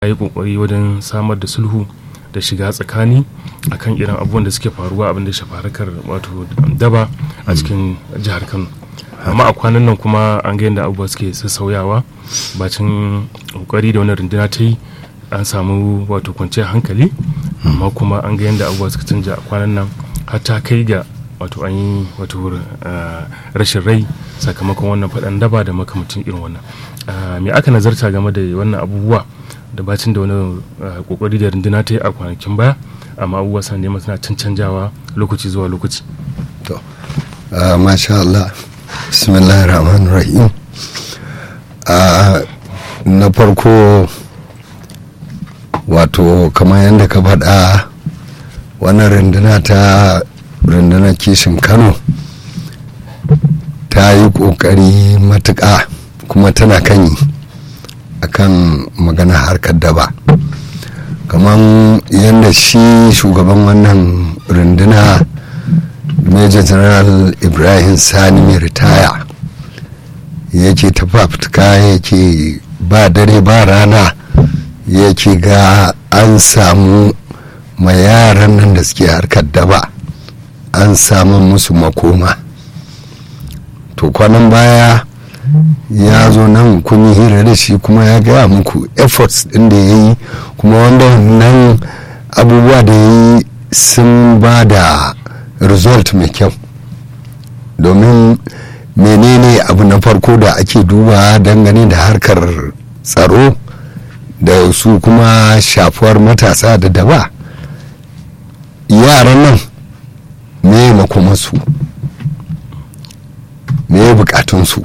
yi kokari wajen samar da sulhu da shiga tsakani akan irin abubuwan da suke faruwa abin da shafa harkar wato daba a cikin jihar Kano. Amma a kwanan nan kuma an ga yadda abubuwa suke sassauyawa bacin kokari da wani runduna ta yi an samu wato kwanciyar hankali, amma kuma an ga yadda abubuwa suka canja a kwanan nan har ta kai ga wato an yi wato rashin rai sakamakon wannan faɗan daba da makamacin irin wannan. Me aka nazarta game da wannan abubuwa da bacin da wani kokari da runduna ta yi a kwanakin baya, amma abubuwa suna neman suna canjawa lokaci zuwa lokaci. To masha Allah, bismillahir rahmanir rahim. Na farko wato kamar yadda ka faɗa, wannan rundunar kishin Kano ta yi ƙoƙari matuƙa kuma tana kan yi akan magana harkar daba. Kamar yadda shi shugaban wannan runduna Major General Ibrahim Sani mai ritaya yake ta fafutuka, yake ba dare ba rana, yake ga an samu ma yaran nan da suke harkar daba an samu musu makoma. To kwanan baya ya zo nan kun yi hira da shi kuma ya gaya muku efforts din da ya yi, kuma wanda wannan abubuwa da ya yi sun ba da result mai kyau. Domin menene abu na farko da ake duba dangane da harkar tsaro da su kuma shafuwar matasa da daba? Yaran nan me makomarsu, me bukatunsu,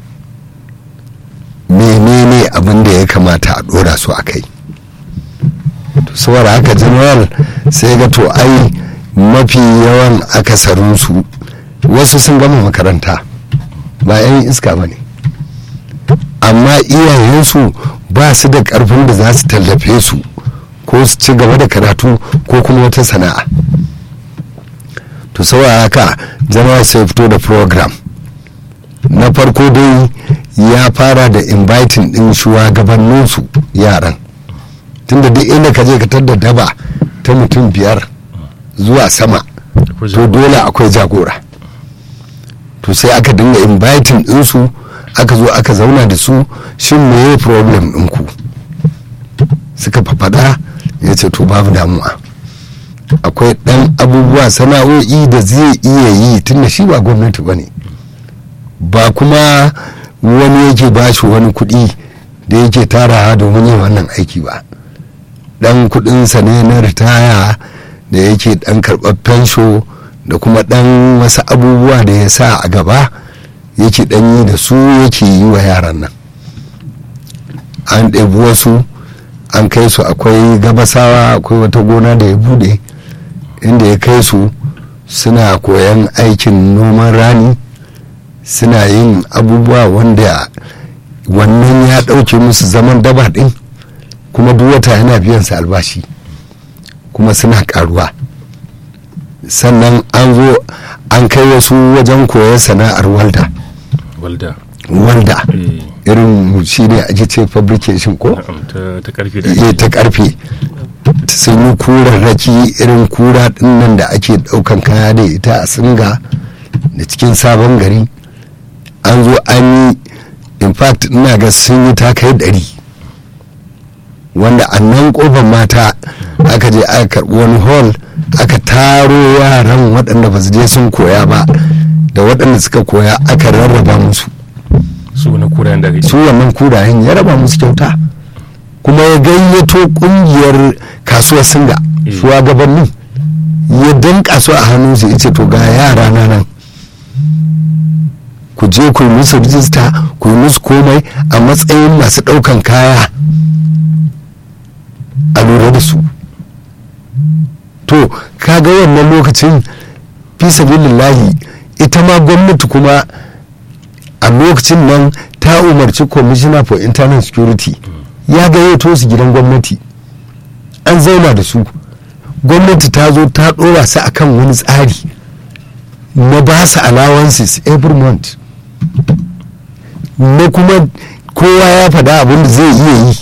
menene abin da ya kamata a dora su a kai? Saboda haka general sai ga to ai mafi yawan akasarinsu wasu sun gama makaranta ba 'yan iska ba ne, amma iyayensu ba su da karfin da za su tallafe su ko su ci gaba da karatu ko kuma wata sana'a. To saboda haka general sai fito da program. Na farko dai ya fara da inviting din shugabanninsu yaran, tunda duk inda ka je ka tadda daba ta mutum 5 zuwa sama to dole akwai jagora. To sai aka dinga inviting ɗinsu, aka zo aka zauna da su, shin meye problem ɗinku? Suka faɗa, ya ce to babu damuwa, akwai ɗan abubuwa sana'o'i da zai iya yi tunda shi ba gwamnati ba ne, ba kuma wani yake ba shi wani kuɗi da yake tarawa domin yin wannan aiki ba. Ɗan kuɗinsa ne na ritaya da yake ɗan karɓar fensho da kuma ɗan wasu abubuwa da ya sa a gaba yake ɗan yi da su, yake yi wa yaran nan. An ɗebi wasu an kai su, akwai gabasawa, akwai wata gona da ya bude inda ya kai su suna koyan aikin noman rani, suna yin abubuwa wanda wannan ya ɗauke musu zaman daba ɗin, kuma duk wata yana biyan su albashi kuma suna karuwa. Sannan an zo an kai wasu wajen koyon sana'ar walda irin shi ne ake ce fabrication ko ta karfe. Sun yi kurarraki irin kura dinnan da ake daukan kaya da ita a singa da cikin sabon gari. An zo an yi, in fact ina ga sun yi ta kai 100, wanda a nan kofar mata aka je aka karbi wani hall, aka taro yaran waɗanda ba su je sun koya ba da waɗanda suka koya, aka rarraba musu su wannan kurayen, ya raba musu kyauta. Kuma ya gayyato kungiyar kasuwar singa shugabannin, ya danka su a hannunsu, ya ce to ga yara na nan, ku je ku yi musu rijista, ku yi musu komai a matsayin masu ɗaukan kaya, a lura da su. To kaga wannan lokacin fi sabilillahi ita ma gwamnati kuma a lokacin nan ta umarci commissioner for internal security ya gayyato su gidan gwamnati, an zauna da su, gwamnati ta zo ta dora su akan wani tsari na ba su allowances every month, na kuma kowa ya faɗa abin da zai iya yi